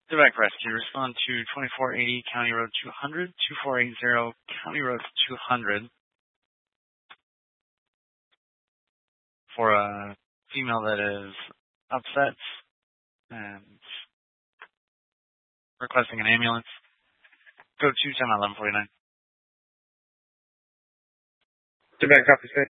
Direct Rescue, respond to 2480 County Road 200, 2480 County Road 200 for a female that is upset and requesting an ambulance. Go to 10-1149. Direct, copy, sir.